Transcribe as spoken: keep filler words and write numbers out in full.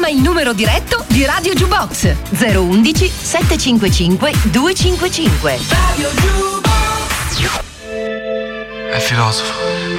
il numero diretto di Radio Jukebox: zero undici settecentocinquantacinque duecentocinquantacinque. Radio Jukebox. È filosofo.